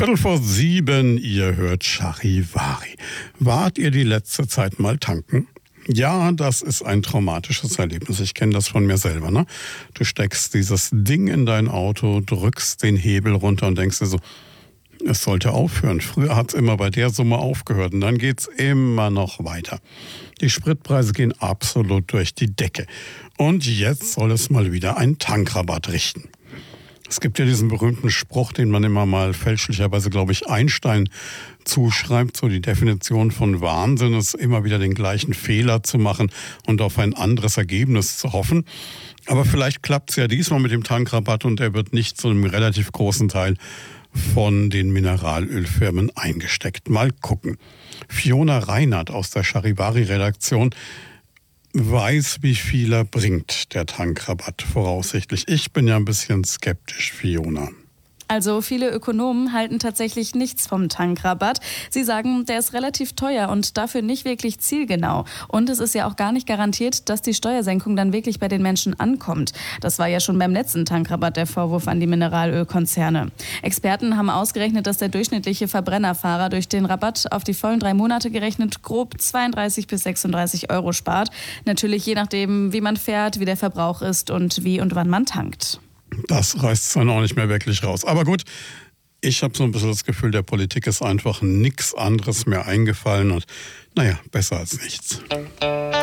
7:15, ihr hört Charivari. Wart ihr die letzte Zeit mal tanken? Ja, das ist ein traumatisches Erlebnis. Ich kenne das von mir selber. Ne? Du steckst dieses Ding in dein Auto, drückst den Hebel runter und denkst dir so, es sollte aufhören. Früher hat es immer bei der Summe aufgehört und dann geht es immer noch weiter. Die Spritpreise gehen absolut durch die Decke. Und jetzt soll es mal wieder einen Tankrabatt richten. Es gibt ja diesen berühmten Spruch, den man immer mal fälschlicherweise, glaube ich, Einstein zuschreibt. So die Definition von Wahnsinn ist, immer wieder den gleichen Fehler zu machen und auf ein anderes Ergebnis zu hoffen. Aber vielleicht klappt es ja diesmal mit dem Tankrabatt und er wird nicht zu einem relativ großen Teil von den Mineralölfirmen eingesteckt. Mal gucken. Fiona Reinhardt aus der Charivari-Redaktion weiß, wie viel er bringt, der Tankrabatt voraussichtlich. Ich bin ja ein bisschen skeptisch, Fiona. Also viele Ökonomen halten tatsächlich nichts vom Tankrabatt. Sie sagen, der ist relativ teuer und dafür nicht wirklich zielgenau. Und es ist ja auch gar nicht garantiert, dass die Steuersenkung dann wirklich bei den Menschen ankommt. Das war ja schon beim letzten Tankrabatt der Vorwurf an die Mineralölkonzerne. Experten haben ausgerechnet, dass der durchschnittliche Verbrennerfahrer durch den Rabatt auf die vollen 3 Monate gerechnet grob 32 bis 36 Euro spart. Natürlich je nachdem, wie man fährt, wie der Verbrauch ist und wie und wann man tankt. Das reißt es dann auch nicht mehr wirklich raus. Aber gut, ich habe so ein bisschen das Gefühl, der Politik ist einfach nichts anderes mehr eingefallen und naja, besser als nichts.